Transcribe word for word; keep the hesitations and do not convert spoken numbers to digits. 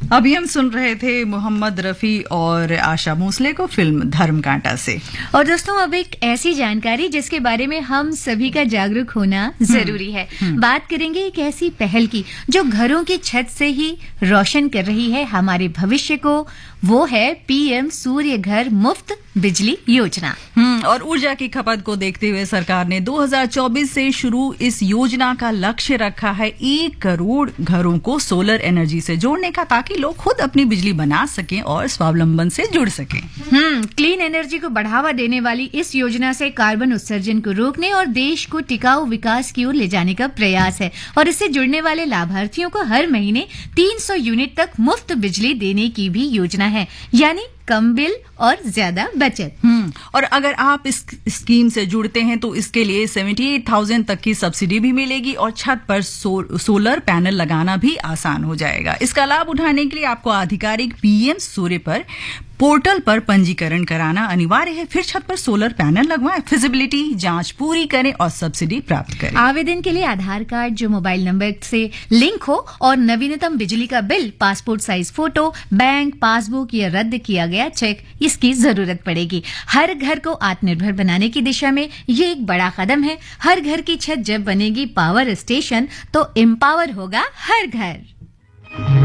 अभी हम सुन रहे थे मोहम्मद रफी और आशा भोसले को फिल्म धर्मकांटा से। और दोस्तों अब एक ऐसी जानकारी जिसके बारे में हम सभी का जागरूक होना जरूरी है। बात करेंगे एक ऐसी पहल की जो घरों की छत से ही रोशन कर रही है हमारे भविष्य को। वो है पीएम सूर्य घर मुफ्त बिजली योजना। हम्म और ऊर्जा की खपत को देखते हुए सरकार ने दो हज़ार चौबीस से शुरू इस योजना का लक्ष्य रखा है एक करोड़ घरों को सोलर एनर्जी से जोड़ने का, ताकि लोग खुद अपनी बिजली बना सकें और स्वावलंबन से जुड़ सकें। हम्म क्लीन एनर्जी को बढ़ावा देने वाली इस योजना से कार्बन उत्सर्जन को रोकने और देश को टिकाऊ विकास की ओर ले जाने का प्रयास है। और इससे जुड़ने वाले लाभार्थियों को हर महीने तीन सौ यूनिट तक मुफ्त बिजली देने की भी योजना है, यानी कम बिल और ज्यादा बचत। हम्म और अगर आप इस स्कीम से जुड़ते हैं तो इसके लिए अठहत्तर हज़ार तक की सब्सिडी भी मिलेगी और छत पर सो, सोलर पैनल लगाना भी आसान हो जाएगा। इसका लाभ उठाने के लिए आपको आधिकारिक पीएम सूर्य पर पोर्टल पर पंजीकरण कराना अनिवार्य है। फिर छत पर सोलर पैनल लगवाएं, फिजिबिलिटी जांच पूरी करें और सब्सिडी प्राप्त करें। आवेदन के लिए आधार कार्ड जो मोबाइल नंबर से लिंक हो और नवीनतम बिजली का bill, passport size photo, bank passbook या रद्द किया गया चेक, इसकी जरूरत पड़ेगी। हर घर को आत्मनिर्भर बनाने की दिशा में ये एक बड़ा कदम है। हर घर की छत जब बनेगी पावर स्टेशन तो एम्पावर होगा हर घर।